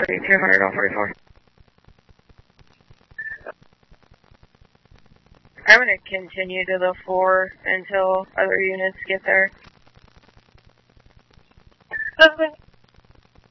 3200 on 44. I'm going to continue to the 4 until other units get there. Okay.